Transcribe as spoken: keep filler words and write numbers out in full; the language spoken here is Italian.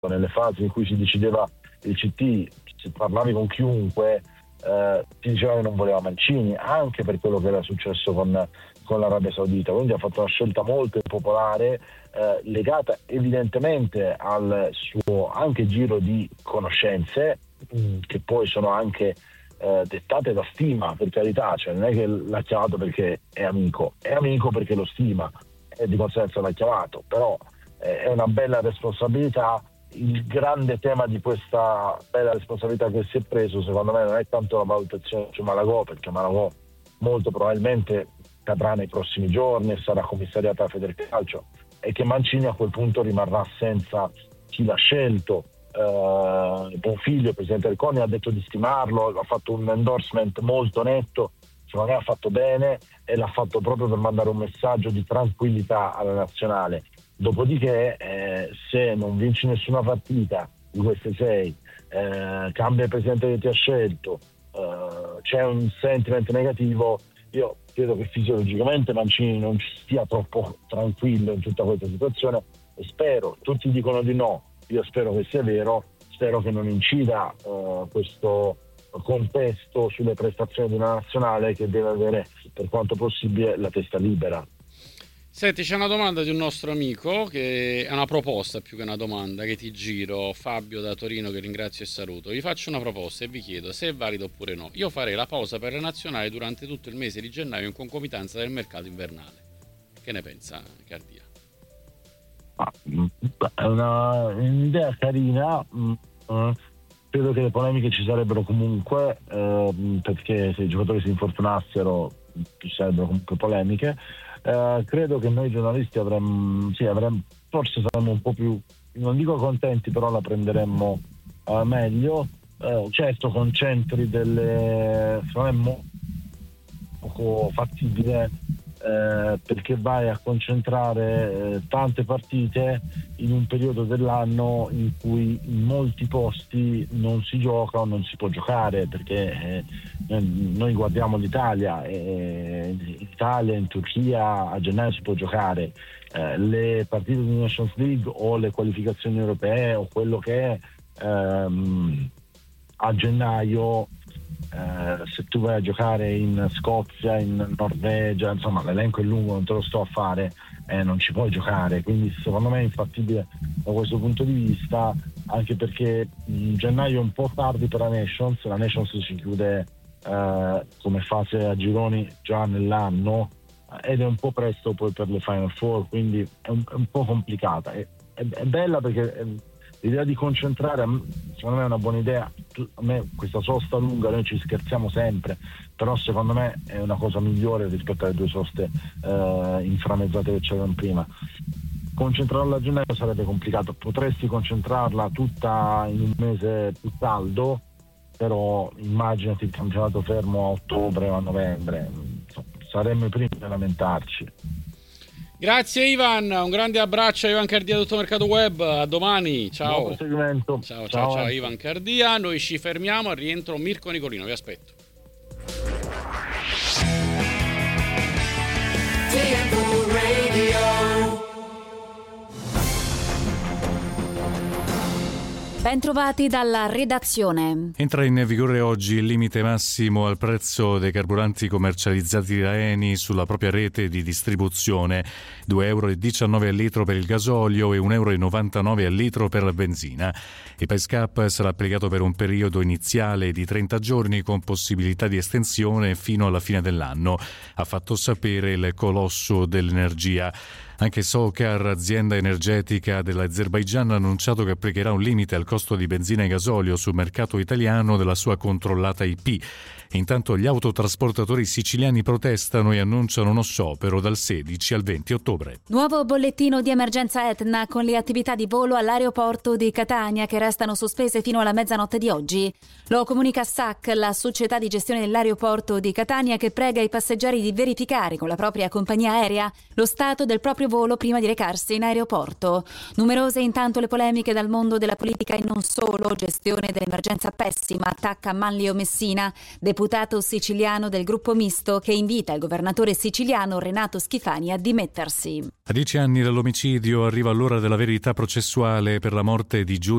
nelle fasi in cui si decideva il C T, se parlavi con chiunque, eh, ti diceva che non voleva Mancini, anche per quello che era successo con, con l'Arabia Saudita. Quindi ha fatto una scelta molto impopolare, eh, legata evidentemente al suo anche giro di conoscenze, mh, che poi sono anche eh, dettate da stima, per carità, cioè non è che l'ha chiamato perché è amico, è amico perché lo stima e di conseguenza l'ha chiamato, però eh, è una bella responsabilità. Il grande tema di questa bella responsabilità che si è preso, secondo me, non è tanto la valutazione su Malagò, perché Malagò molto probabilmente cadrà nei prossimi giorni e sarà commissariata da Federcalcio, e che Mancini a quel punto rimarrà senza chi l'ha scelto. Uh, Bonfiglio, il presidente del CONI, ha detto di stimarlo, ha fatto un endorsement molto netto, secondo me ha fatto bene e l'ha fatto proprio per mandare un messaggio di tranquillità alla nazionale. Dopodiché eh, se non vinci nessuna partita di queste sei, eh, cambia il presidente che ti ha scelto, eh, c'è un sentiment negativo, io credo che fisiologicamente Mancini non stia troppo tranquillo in tutta questa situazione e spero, tutti dicono di no, io spero che sia vero, spero che non incida eh, questo contesto sulle prestazioni di una nazionale che deve avere per quanto possibile la testa libera. Senti, c'è una domanda di un nostro amico, che è una proposta più che una domanda, che ti giro, Fabio da Torino, che ringrazio e saluto. Vi faccio una proposta e vi chiedo se è valido oppure no. Io farei la pausa per le nazionali durante tutto il mese di gennaio in concomitanza del mercato invernale. Che ne pensa Cardia? Ah, è una, un'idea carina. Credo che le polemiche ci sarebbero comunque, eh, perché se i giocatori si infortunassero ci sarebbero comunque polemiche. Uh, credo che noi giornalisti avremmo, sì, avremmo, forse saremmo un po' più, non dico contenti, però la prenderemmo uh, meglio. Uh, certo, con centri delle, saremmo poco fattibile, eh, perché vai a concentrare eh, tante partite in un periodo dell'anno in cui in molti posti non si gioca o non si può giocare, perché eh, noi guardiamo l'Italia e in Italia, in Turchia a gennaio si può giocare, eh, le partite di Nations League o le qualificazioni europee o quello che è ehm, a gennaio. Uh, se tu vai a giocare in Scozia, in Norvegia, insomma l'elenco è lungo, non te lo sto a fare, eh, non ci puoi giocare, quindi secondo me è infattibile da questo punto di vista, anche perché in gennaio è un po' tardi per la Nations, la Nations si chiude uh, come fase a gironi già nell'anno ed è un po' presto poi per le Final Four, quindi è un, è un po' complicata, è, è, è bella perché è, l'idea di concentrare, secondo me è una buona idea. A me questa sosta lunga, noi ci scherziamo sempre, però secondo me è una cosa migliore rispetto alle due soste eh, inframmezzate che c'erano prima. Concentrarla a gennaio sarebbe complicato, potresti concentrarla tutta in un mese più caldo, però immaginati il campionato fermo a ottobre o a novembre, saremmo i primi a lamentarci. Grazie Ivan, un grande abbraccio a Ivan Cardia, tutto Mercato Web, a domani, ciao. Buon proseguimento. Ciao, ciao, ciao, ciao Ivan Cardia, noi ci fermiamo, al rientro Mirko Nicolino, vi aspetto. Bentrovati dalla redazione. Entra in vigore oggi il limite massimo al prezzo dei carburanti commercializzati da Eni sulla propria rete di distribuzione, due virgola diciannove euro al litro per il gasolio e un virgola novantanove euro al litro per la benzina. Il price cap sarà applicato per un periodo iniziale di trenta giorni con possibilità di estensione fino alla fine dell'anno, ha fatto sapere il colosso dell'energia. Anche Sokar, azienda energetica dell'Azerbaigian, ha annunciato che applicherà un limite al costo di benzina e gasolio sul mercato italiano della sua controllata I P. Intanto gli autotrasportatori siciliani protestano e annunciano uno sciopero dal sedici al venti ottobre. Nuovo bollettino di emergenza Etna con le attività di volo all'aeroporto di Catania che restano sospese fino alla mezzanotte di oggi. Lo comunica S A C, la società di gestione dell'aeroporto di Catania, che prega i passeggeri di verificare con la propria compagnia aerea lo stato del proprio volo prima di recarsi in aeroporto. Numerose intanto le polemiche dal mondo della politica e non solo. Gestione dell'emergenza pessima, attacca Manlio Messina, deputato siciliano del gruppo misto, che invita il governatore siciliano Renato Schifani a dimettersi. A dieci anni dall'omicidio arriva l'ora della verità processuale per la morte di Giulia